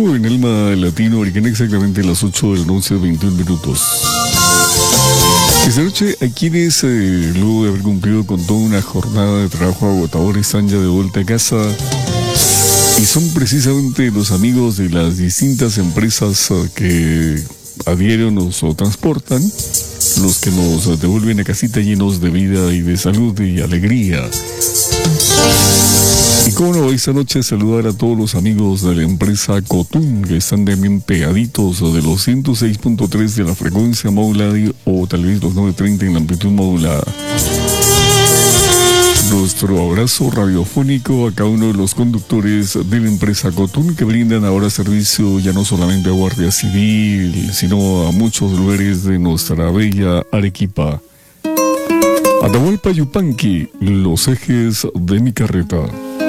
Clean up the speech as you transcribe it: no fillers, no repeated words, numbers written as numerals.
tiempo en Alma Latinoamericana, exactamente las 8 de la noche, 21 minutos. Esta noche, a quienes, luego de haber cumplido con toda una jornada de trabajo agotador, están ya de vuelta a casa. Y son precisamente los amigos de las distintas empresas que adhieren o transportan los que nos devuelven a casita llenos de vida y de salud y alegría. Y cómo no, esta noche saludar a todos los amigos de la empresa Cotún, que están también pegaditos de los 106.3 de la frecuencia modulada o tal vez los 930 en la amplitud modulada. Nuestro abrazo radiofónico a cada uno de los conductores de la empresa Cotún, que brindan ahora servicio ya no solamente a Guardia Civil, sino a muchos lugares de nuestra bella Arequipa. Atahualpa Yupanqui, los ejes de mi carreta.